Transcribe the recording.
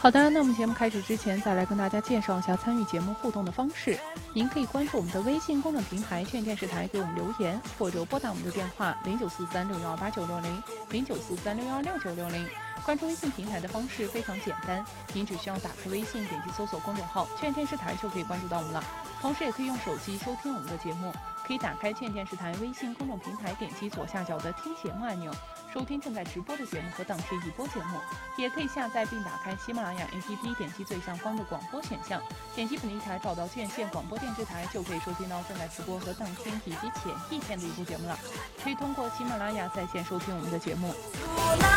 好的，那么节目开始之前，再来跟大家介绍一下参与节目互动的方式。您可以关注我们的微信公众平台劝电视台，给我们留言，或者拨打我们的电话0943618960，0943616960。关注微信平台的方式非常简单，您只需要打开微信，点击搜索公众号劝电视台就可以关注到我们了。同时也可以用手机收听我们的节目，可以打开劝电视台微信公众平台，点击左下角的听节目按钮，收听正在直播的节目和当天已播节目。也可以下载并打开喜马拉雅 APP， 点击最上方的广播选项，点击本地台找到建县广播电视台，就可以收听到正在直播和当天以及前一天的一部节目了。可以通过喜马拉雅在线收听我们的节目。